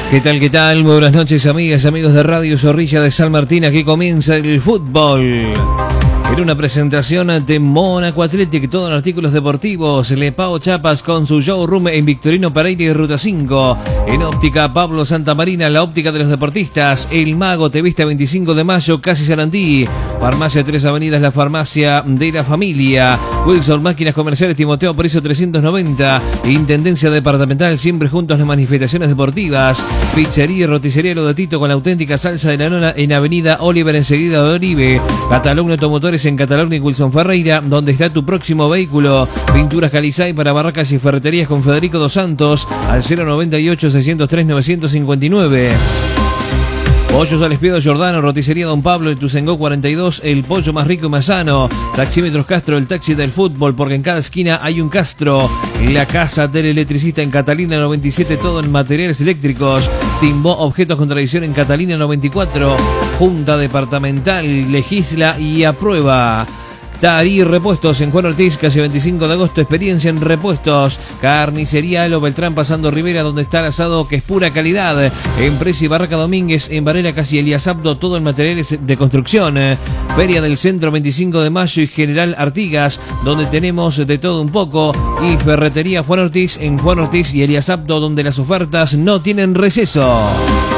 ¿Qué tal, qué tal? Muy buenas noches, amigas y amigos de Radio Zorrilla de San Martín. Aquí comienza el fútbol. En una presentación de Mónaco Athletic, todos los artículos deportivos. Lepao Chapas con su showroom en Victorino Pereira y Ruta 5. En óptica Pablo Santamarina, la óptica de los deportistas. El Mago te viste 25 de mayo, casi Sarandí. Farmacia Tres Avenidas, la farmacia de la familia. Wilson Máquinas Comerciales, Timoteo Precio 390. Intendencia Departamental, siempre juntos las manifestaciones deportivas. Pizzería y roticería Lo de Tito con la auténtica salsa de la nona en Avenida Oliver, enseguida de Oribe. Catalogno Automotores en Catalogno y Wilson Ferreira, donde está tu próximo vehículo. Pinturas Calizay para barracas y ferreterías con Federico Dos Santos al 098-603-959. Pollos al Espiedo Giordano, roticería Don Pablo en Tuzengó 42, el pollo más rico y más sano. Taxímetros Castro, el taxi del fútbol, porque en cada esquina hay un Castro. La casa del electricista en Catalina 97, todo en materiales eléctricos. Timbó Objetos con Tradición en Catalina 94. Junta Departamental legisla y aprueba. Tarí Repuestos en Juan Ortiz, casi 25 de agosto, experiencia en repuestos. Carnicería Alo Beltrán, pasando Rivera, donde está el asado que es pura calidad. Empresa y Barraca Domínguez, en Varela, casi Elías Abdo, todo en materiales de construcción. Feria del Centro 25 de mayo y General Artigas, donde tenemos de todo un poco. Y Ferretería Juan Ortiz, en Juan Ortiz y Elías Abdo, donde las ofertas no tienen receso.